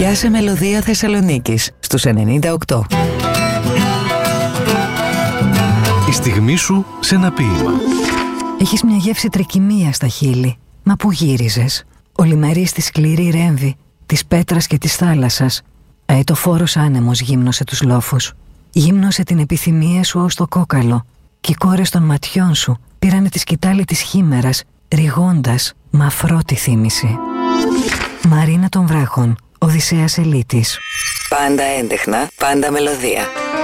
Πιάσε μελωδία Θεσσαλονίκης στους 98. Η στιγμή σου σε ένα ποίημα. Έχεις μια γεύση τρικυμία στα χείλη. Μα πού γύριζες? Ολημερή στη σκληρή ρέμβη της πέτρας και της θάλασσας. Αετοφόρος άνεμος γύμνωσε τους λόφους. Γύμνωσε την επιθυμία σου ως το κόκαλο. Κι οι κόρες των ματιών σου πήρανε τη σκυτάλη της χήμερας, ρηγώντας μαφρό τη θύμηση. Μαρίνα των Βράχων, Οδυσσέας Ελίτης. Πάντα έντεχνα, πάντα μελωδία.